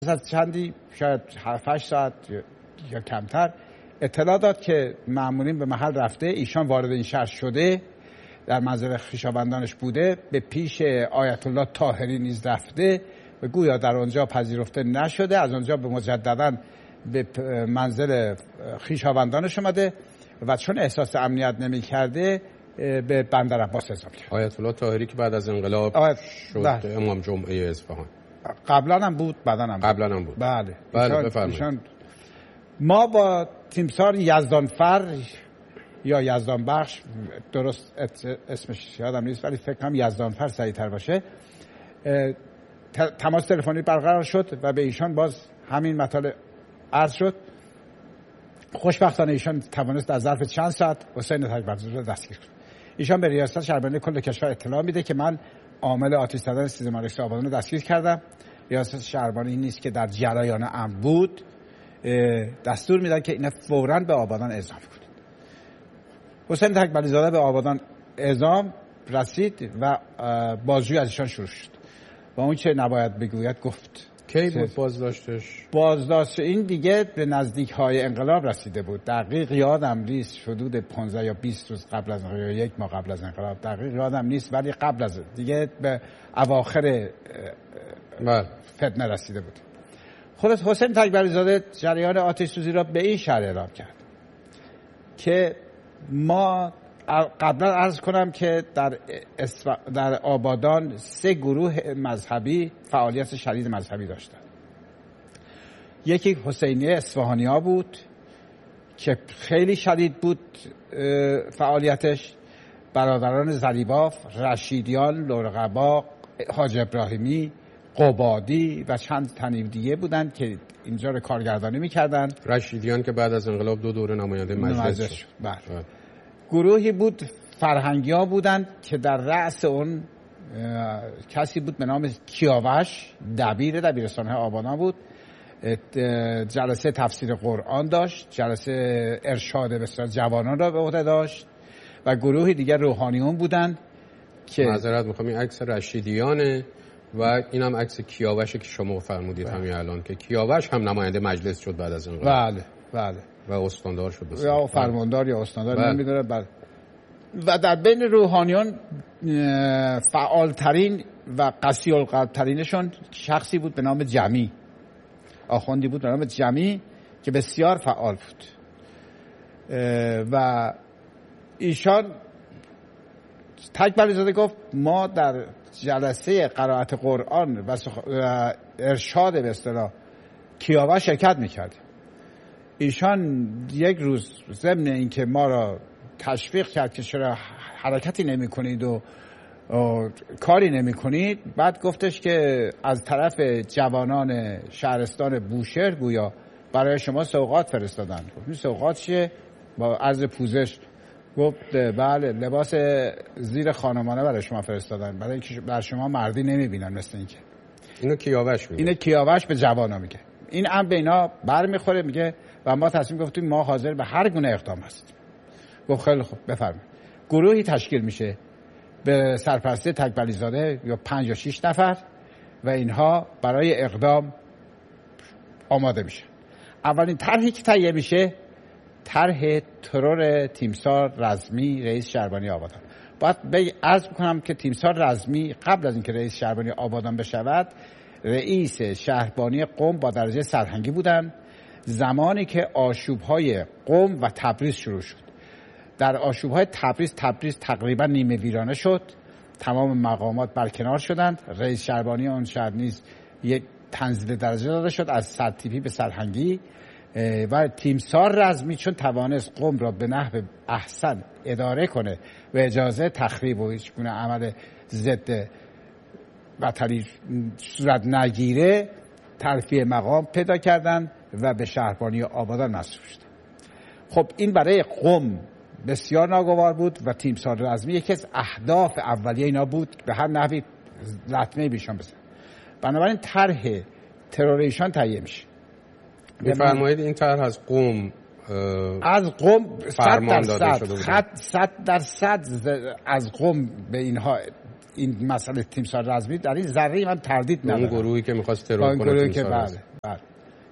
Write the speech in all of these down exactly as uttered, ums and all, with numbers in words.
از چندی شاید هفت ساعت یا کمتر اطلاع داد که مامورین به محل رفته، ایشان وارد این شهر شده، در منزل خویشاوندانش بوده، به پیش آیت الله طاهری نیز رفته و گویا در آنجا پذیرفته نشده، از آنجا به مجددا به منزل خویشاوندانش اومده و چون احساس امنیت نمی کرده به بندر عباس اعزام کرد. آیت الله طاهری که بعد از انقلاب آیت... شد بله. امام جمعه اصفهان. قبلا هم بود، بعدا هم بود. قبلا هم بود. بله. بله بفرمایید. ما با تیمسار یزدانفر یا یزدان بخش، درست اسمش یادم نیست ولی فکر کنم یزدانفر صحیح‌تر باشه، تماس تلفنی برقرار شد و به ایشان باز همین مطالب عرض شد. خوشبختانه ایشان توانست در ظرف چند ساعت حسین تکبرزاده را دستگیر کنه. ایشان به ریاست شهربانی کل کشور اطلاع میده که من عامل آتش زدن سیزده مدرسه آبادان رو دستگیر کردم. ریاست شهربانی نیست که در جریان امر بود، دستور میدن که اینا فوراً به آبادان اعزام کنید. حسین تکبرزاده به آبادان اعزام رسید و بازجویی از ایشان شروع شد و اون چه نباید بگوید گفت. کی بود بازداشتش؟ بازداشت این دیگه به نزدیک های انقلاب رسیده بود. دقیق یادم نیست، حدود پانزده یا بیست روز قبل از انقلاب، یک ماه قبل از انقلاب، دقیق یادم نیست ولی قبل از دیگه به اواخر فتنه رسیده بود. خود حسین تکبرزاده جریان آتش سوزی را به این شرح اعلام کرد که ما قبلا عرض کنم که در اسف... در آبادان سه گروه مذهبی فعالیت شدید مذهبی داشتند. یکی حسینیه اصفهانی‌ها بود که خیلی شدید بود فعالیتش، برادران ذریباف، رشیدیان، لورقبا، حاج ابراهیمی، قبادی و چند تن دیگه بودند که اینجا رو کارگردانی می‌کردن. رشیدیان که بعد از انقلاب دو دوره نماینده مجلس شد. بله. گروهی بود فرهنگی‌ها بودند که در رأس اون کسی بود به نام کیاوش، دبیر دبیرستان آبادان بود. جلسه تفسیر قرآن داشت، جلسه ارشاد بسیار جوانان را به عهده داشت و گروهی دیگر روحانیون بودند که معذرت می‌خوام این عکس رشیدیانه و این هم عکس کیاوش که شما فرمودید همین الان که کیاوش هم نماینده مجلس شد بعد از انقلاب. بله بله و استاندار شد بسید. یا فرماندار یا استاندار نمیدونه. بله. و در بین روحانیان فعالترین و قسی القلبترینشون شخصی بود به نام جمی، آخوندی بود به نام جمی که بسیار فعال بود و ایشان تکبرزاده گفت ما در جلسه قرائت قرآن و ارشاد به اصطلاح کیاوش شرکت میکردیم. ایشان یک روز ضمن اینکه ما را تشویق کرد که چرا حرکتی نمی کنید و, و کاری نمی کنید، بعد گفتش که از طرف جوانان شهرستان بوشهر گویا برای شما سوغات فرستادن. این سوغات چیه؟ با عرض پوزش گفت بله لباس زیر خانمانه برای شما فرستادن، برای اینکه بر شما مردی نمی بینن. مثل اینکه اینو کیاوش میگه، اینو کیاوش به جوانا میگه. این هم به اینا بر میخوره، میگه و ما تصمیم گفتیم ما حاضر به هر گونه اقدام هستیم. گفت خیلی خوب بفرمایید. گروهی تشکیل میشه به سرپرستی تکبرزاده یا پنج یا شش نفر و اینها برای اقدام آماده میشه. اولین طرحی که تهیه میشه طرح ترور تیمسار رزمی رئیس شهربانی آبادان. باید عرض بکنم که تیمسار رزمی قبل از اینکه رئیس شهربانی آبادان بشود رئیس شهربانی قم با درجه سرهنگی بودند. زمانی که آشوب‌های قم و تبریز شروع شد، در آشوب‌های تبریز تبریز تقریبا نیمه ویرانه شد، تمام مقامات برکنار شدند. رئیس شهربانی آن شهر نیز یک تنزیل درجه داده شد از سرتیپی به سرهنگی و تیمسار رزمی چون توانست قم را به نحو احسن اداره کنه و اجازه تخریب و هیچ گونه عمل ضد وطنی صورت نگیره، ترفیع مقام پیدا کردند و به شهربانی آبادان منصوب شد. خب این برای قم بسیار ناگوار بود و تیمسار رزمی یکی از اهداف اولیه اینا بود به هر نحوی لطمه بیشان بزن. بنابراین طرح تروریشان تهیه میشه. میفرمایید این طرح از قم از قم صد درصد خط صد درصد از قم به اینها این مسئله تیمسار رزمی در این ذره من تردید ندارم. اون گروهی که می‌خواست ترور کنه که بله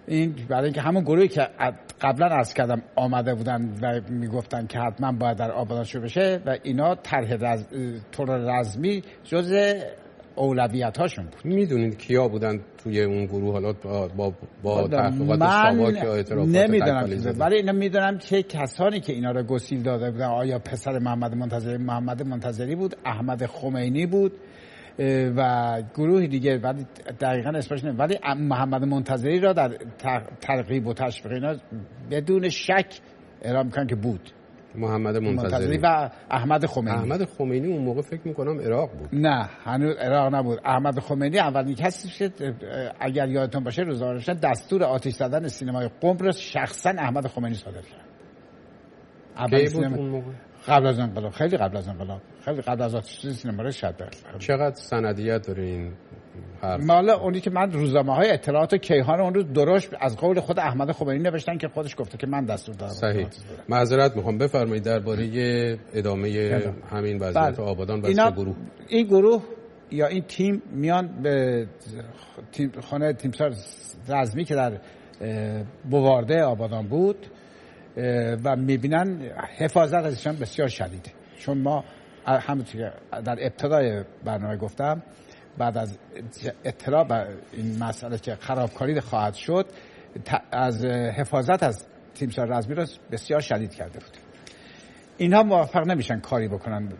این برای اینکه همون گروهی که قبلا عرض کردم آمده بودن و میگفتن که حتما باید در آبادان شروع بشه و اینا طرح رز... طور رسمی جزء اولویت هاشون بود. میدونید کیا بودن توی اون گروه؟ حالا با با, با تحقیقات ساواک یا اعترافات نمیدونم، ولی اینا میدونم که کسانی که اینا رو گسیل داده بودن آیا پسر محمد منتظری محمد منتظری بود، احمد خمینی بود و گروه دیگه، ولی دقیقاً اسمش نمیدونم، ولی محمد منتظری را در ترغیب و تشویق اینا بدون شک اعلام میکنن که بود. محمد منتظری, منتظری و احمد خمینی. احمد خمینی اون موقع فکر میکنم عراق بود. نه هنوز عراق نبود. احمد خمینی اولین کسی که اگر یادتون باشه روزنامه‌نوشتن دستور آتش زدن سینمای قم رو شخصا احمد خمینی صادر کرد. اول بود اون موقع؟ قبل از انقلاب، خیلی قبل از انقلاب، خیلی قبل از آتش سینما رو شد. چقدر سندیت داره این حرف؟ مالا اونی که من روزنامه‌های اطلاعات و کیهان اون روز درشت از قول خود احمد خمینی نوشتن که خودش گفته که من دستور دادم. صحیح. معذرت میخوام، بفرمایید درباره ادامه همین وضعیت آبادان و سه گروه. این گروه یا این تیم میان به تیم خانه تیمسار رزمی که در بوارده آبادان بود و میبینن حفاظت ازشان بسیار شدیده، چون ما همونطور که در ابتدای برنامه گفتم بعد از اطلاع بر این مسئله که خرابکاری خواهد شد از حفاظت از تیمسار رزمی را بسیار شدید کرده بود. اینها موفق نمیشن کاری بکنن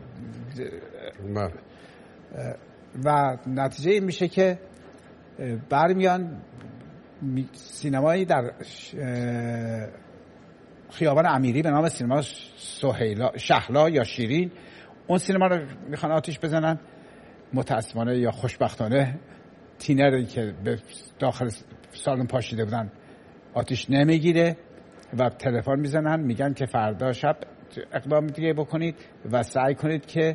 و نتیجه این میشه که برمیان سینمایی در خیابان امیری به نام سینما سهیلا شهلا یا شیرین، اون سینما رو میخوان آتیش بزنن. متاسفانه یا خوشبختانه تینری که به داخل سالن پاشیده بودن آتیش نمیگیره و تلفن میزنن میگن که فردا شب اقدام دیگه بکنید و سعی کنید که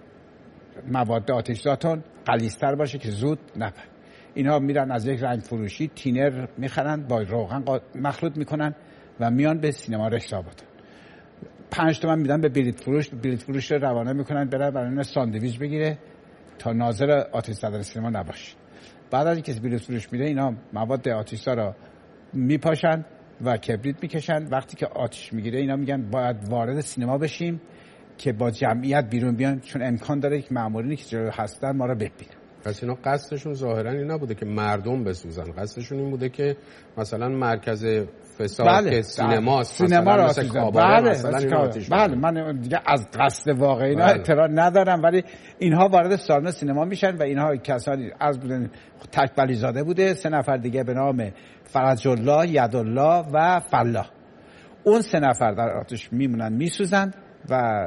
مواد آتش‌زاتون غلیظ‌تر باشه که زود نپره. اینا میرن از یک رنگ فروشی تینر میخرن با روغن مخلوط میکنن و میان به سینما رشت آبادان. پنج تومن میدن به بلیط فروش، بلیط فروش رو روانه میکنن بره برای اون ساندویچ بگیره تا ناظر آتش زدن سینما نباشه. بعد از اینکه بلیط فروش میده اینا مواد آتش‌زا رو میپاشن و کبریت میکشن. وقتی که آتش میگیره اینا میگن باید وارد سینما بشیم که با جمعیت بیرون بیان، چون امکان داره که مامورینی که جلو هستن ما رو ببینن. پس اینا قصدشون ظاهرا این نبوده که مردم بسوزن، قصدشون این بوده که مثلا مرکز فساد بله. که سینماست سینما رو مثلا بله. مثلا بله. آتیش بله. من دیگه از قصد واقعی اینا بله. اطلاع ندارم، ولی اینها وارد سالن سینما میشن و اینها کسانی از بودن تکبلی زاده بوده، سه نفر دیگه به نام فرج الله، یدالله و فلاح. اون سه نفر در آتش میمونن میسوزن و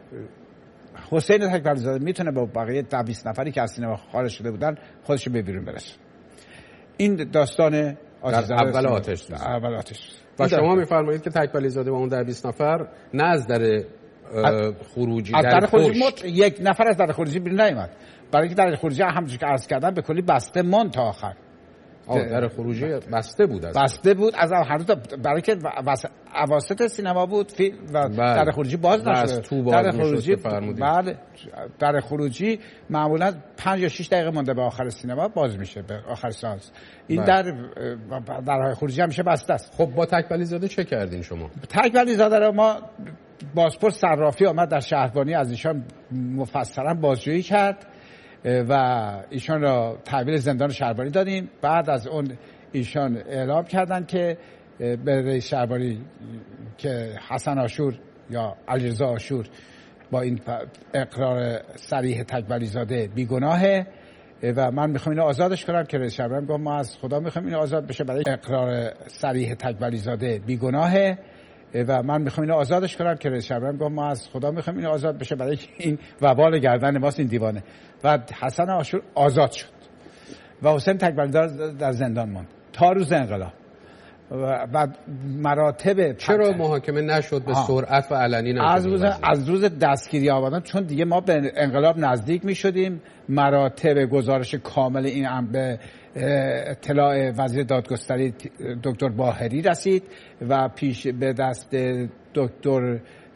حسین تکبلی زاده میتونه با بقیه دویست نفری که از سینما خارج شده بودن خودش به بیرون برسه. این داستان آتش اول آتش اول آتش و شما میفرمایید که تکبلی زاده و اون دویست نفر نه از در خروجی از در, در خروجی مت... یک نفر از در خروجی بیرون نیامد، برای اینکه در خروجی همونجوری که عرض کردم به کلی بسته مون تا آخر. در خروجی بسته بود از بسته بود از هر دو، برای که وس... اواسط سینما بود و بله. در خروجی باز نشد. در خروجی بله در خروجی معمولا پنج یا شش دقیقه مونده به آخر سینما باز میشه، به آخر سانس. این بله. در درهای خروجی همیشه بسته است. خب با تکبلی زاده چه کردین شما؟ تکبلی زاده رو ما بازپرس صرافی آمد در شهربانی از ایشان مفصلا بازجویی کرد و ایشان را تحویل زندان شهربانی دادیم. بعد از اون ایشان اعلام کردن که به رئیس شهربانی که حسن آشور یا علیرضا آشور با این اقرار صریح تکبلی زاده بیگناهه و من میخوام اینو آزادش کنم، که رئیس شهربانی گفت ما از خدا میخوام اینو آزاد بشه برای اقرار صریح تکبلی زاده بیگناهه و من میخوام اینو آزادش کنم، که رئیس شهربانی گفت ما از خدا میخوام اینو آزاد بشه برای این وبال گردن ماست این دیوانه. و حسن آشور آزاد شد و حسین تکبلی زاده در زندان ماند تا روز انقلاب. و مراتب چرا محاکمه نشد به سرعت و علنی نشد؟ از روز از روز دستگیری آبادان، چون دیگه ما به انقلاب نزدیک می شدیم، مراتب گزارش کامل این هم به اطلاع وزیر دادگستری دکتر باهری رسید و پیش به دست دکتر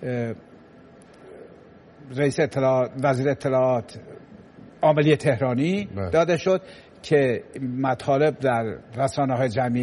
رئیس اطلاعات وزیر اطلاعات عاملی تهرانی داده شد که مطالب در رسانه‌های جمعی